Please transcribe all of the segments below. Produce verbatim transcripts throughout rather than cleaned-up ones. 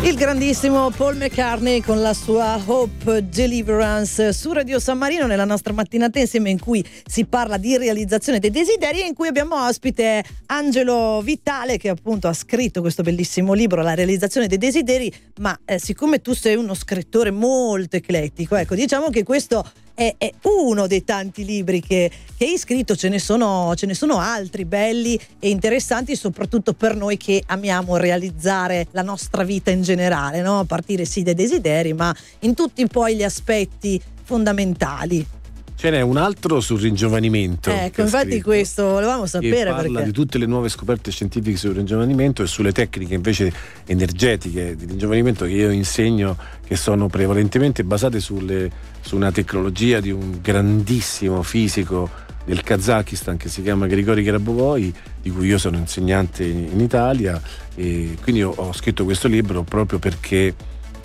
Il grandissimo Paul McCartney con la sua Hope Deliverance su Radio San Marino, nella nostra mattinata insieme, in cui si parla di realizzazione dei desideri e in cui abbiamo ospite Angelo Vitale, che appunto ha scritto questo bellissimo libro, La realizzazione dei desideri. Ma eh, siccome tu sei uno scrittore molto eclettico, ecco, diciamo che questo è, è uno dei tanti libri che, che hai scritto. Ce ne sono, ce ne sono altri belli e interessanti, soprattutto per noi che amiamo realizzare la nostra vita in generale, no? A partire sì dai desideri, ma in tutti poi gli aspetti fondamentali. Ce n'è un altro sul ringiovanimento. Ecco, infatti scritto, questo volevamo sapere, parla perché di tutte le nuove scoperte scientifiche sul ringiovanimento e sulle tecniche invece energetiche di ringiovanimento che io insegno, che sono prevalentemente basate sulle, su una tecnologia di un grandissimo fisico del Kazakistan che si chiama Grigori Grabovoi, di cui io sono insegnante in, in Italia, e quindi ho, ho scritto questo libro proprio perché eh,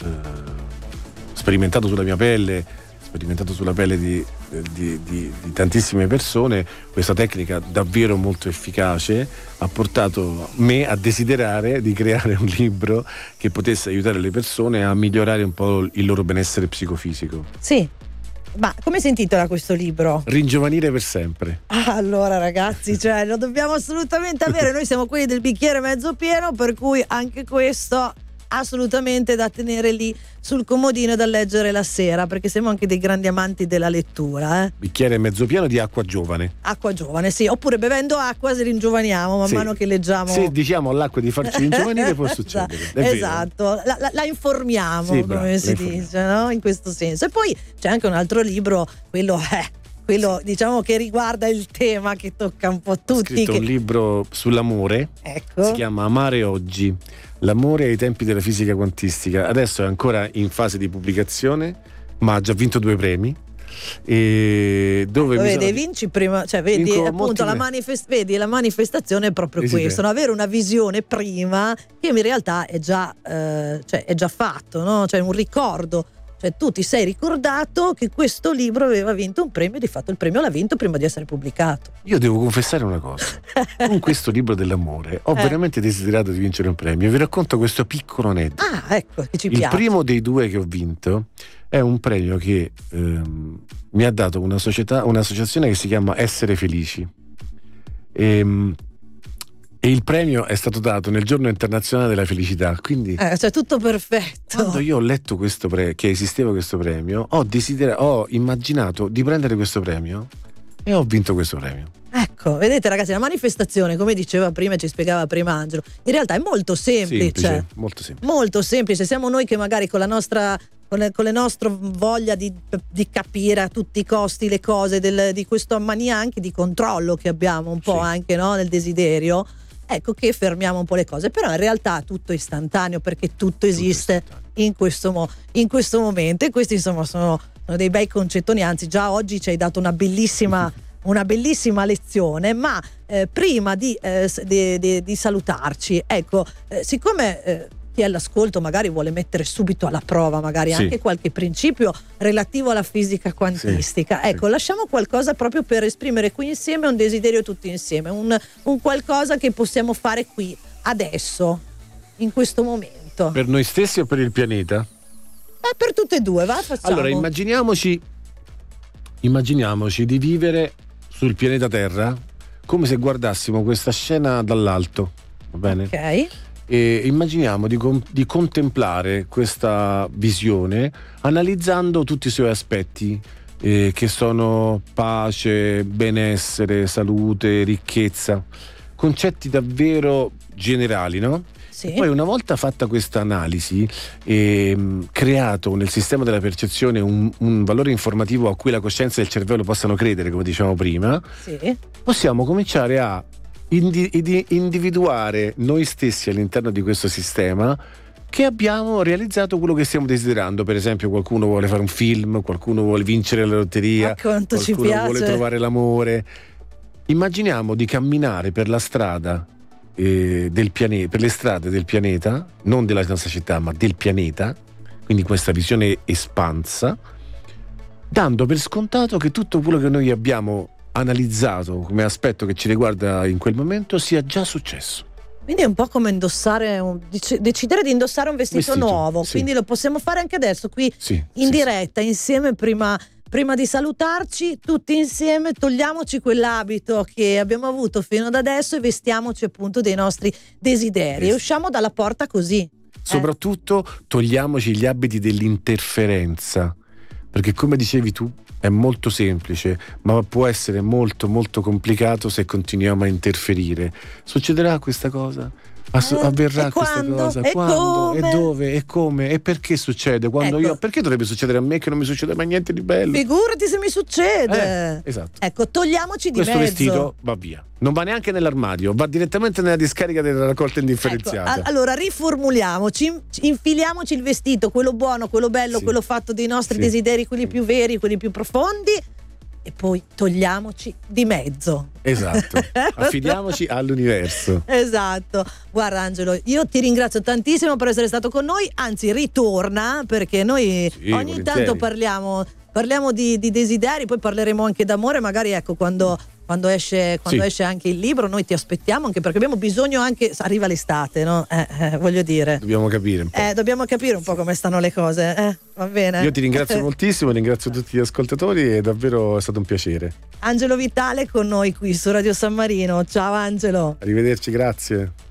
sperimentato sulla mia pelle sperimentato sulla pelle di, di, di, di tantissime persone, questa tecnica davvero molto efficace ha portato me a desiderare di creare un libro che potesse aiutare le persone a migliorare un po' il loro benessere psicofisico. Sì, ma come si intitola questo libro? Ringiovanire per sempre. Ah, allora ragazzi, cioè lo dobbiamo assolutamente avere. Noi siamo quelli del bicchiere mezzo pieno, per cui anche questo assolutamente da tenere lì sul comodino e da leggere la sera, perché siamo anche dei grandi amanti della lettura, eh? Bicchiere mezzo pieno di acqua giovane. Acqua giovane, sì, oppure bevendo acqua si ringiovaniamo man sì. mano che leggiamo. Se diciamo all'acqua di farci ringiovanire può succedere. È esatto, la, la, la informiamo, sì, come bravo, si dice, no? In questo senso. E poi c'è anche un altro libro, quello è quello diciamo che riguarda il tema che tocca un po' tutti. Ho scritto che... un libro sull'amore, ecco. Si chiama Amare oggi, l'amore ai tempi della fisica quantistica. Adesso è ancora in fase di pubblicazione, ma ha già vinto due premi. E dove vedi, bisogna... vinci prima, cioè vedi Vinco appunto la, manifest- vedi, la manifestazione è proprio Esiste. questo, no? Avere una visione prima che in realtà è già, eh, cioè è già fatto, no? Cioè un ricordo. Cioè tu ti sei ricordato che questo libro aveva vinto un premio, di fatto il premio l'ha vinto prima di essere pubblicato. Io devo confessare una cosa, con questo libro dell'amore ho eh. veramente desiderato di vincere un premio. Vi racconto questo piccolo aneddoto. Ah, ecco, che ci il piace. Il primo dei due che ho vinto è un premio che ehm, mi ha dato una società, un'associazione che si chiama Essere Felici. E, E il premio è stato dato nel giorno internazionale della felicità, quindi eh, cioè tutto perfetto. Quando io ho letto questo pre- che esisteva questo premio, ho desiderato, ho immaginato di prendere questo premio e ho vinto questo premio. Ecco, vedete ragazzi, la manifestazione, come diceva prima e ci spiegava prima Angelo, in realtà è molto semplice, semplice molto semplice. Molto semplice. Siamo noi che magari con la nostra con le, con le nostre voglia di, di capire a tutti i costi le cose, del, di questa mania anche di controllo che abbiamo un po' sì. anche, no, nel desiderio. Ecco che fermiamo un po' le cose, però in realtà tutto è istantaneo, perché tutto esiste tutto in, questo mo- in questo momento. E questi insomma sono, sono dei bei concettoni, anzi già oggi ci hai dato una bellissima una bellissima lezione. Ma eh, prima di, eh, di, di, di salutarci, ecco, eh, siccome eh, chi è all'ascolto magari vuole mettere subito alla prova magari sì. anche qualche principio relativo alla fisica quantistica, sì. ecco, sì. lasciamo qualcosa proprio per esprimere qui insieme un desiderio tutti insieme, un, un qualcosa che possiamo fare qui adesso, in questo momento, per noi stessi o per il pianeta? Ma per tutte e due, va, facciamo. Allora immaginiamoci immaginiamoci di vivere sul pianeta Terra come se guardassimo questa scena dall'alto, va bene? Ok. E immaginiamo di, com- di contemplare questa visione analizzando tutti i suoi aspetti, eh, che sono pace, benessere, salute, ricchezza, concetti davvero generali, no? Sì. E poi una volta fatta questa analisi e creato nel sistema della percezione un, un valore informativo a cui la coscienza e il cervello possano credere, come dicevamo prima, sì. possiamo cominciare a Indi- individuare noi stessi all'interno di questo sistema che abbiamo realizzato quello che stiamo desiderando. Per esempio qualcuno vuole fare un film, qualcuno vuole vincere la lotteria, ah, quanto qualcuno ci piace. vuole trovare l'amore. Immaginiamo di camminare per la strada eh, del pianeta, per le strade del pianeta, non della nostra città ma del pianeta, quindi questa visione espansa, dando per scontato che tutto quello che noi abbiamo analizzato come aspetto che ci riguarda in quel momento sia già successo. Quindi è un po' come indossare un, decidere di indossare un vestito, vestito nuovo, sì. Quindi lo possiamo fare anche adesso qui sì, in sì, diretta sì. Insieme prima, prima di salutarci tutti insieme, togliamoci quell'abito che abbiamo avuto fino ad adesso e vestiamoci appunto dei nostri desideri, e usciamo dalla porta così. Soprattutto eh. togliamoci gli abiti dell'interferenza, perché come dicevi tu è molto semplice, ma può essere molto molto complicato se continuiamo a interferire. Succederà questa cosa? Ass- eh, avverrà questa quando? cosa? E quando? come? E dove? E come? E perché succede? Quando ecco. io perché dovrebbe succedere a me che non mi succede mai niente di bello? Figurati se mi succede. Eh, esatto. Ecco, togliamoci di questo mezzo. Questo vestito va via. Non va neanche nell'armadio, va direttamente nella discarica della raccolta indifferenziata. Ecco, allora riformuliamoci, infiliamoci il vestito, quello buono, quello bello, sì. quello fatto dei nostri sì. desideri, quelli più veri, quelli più profondi, e poi togliamoci di mezzo. Esatto, affidiamoci all'universo. Esatto. Guarda Angelo, io ti ringrazio tantissimo per essere stato con noi, anzi ritorna, perché noi sì, ogni volentieri. tanto parliamo parliamo di, di desideri, poi parleremo anche d'amore, magari ecco quando, quando, esce, quando sì. esce anche il libro noi ti aspettiamo, anche perché abbiamo bisogno, anche arriva l'estate, no? Eh, eh, voglio dire dobbiamo capire un po'. Eh, dobbiamo capire un po' come stanno le cose, eh? Va bene? Io ti ringrazio moltissimo, ringrazio tutti gli ascoltatori e davvero è stato un piacere. Angelo Vitale con noi qui su Radio San Marino. Ciao Angelo. Arrivederci, grazie.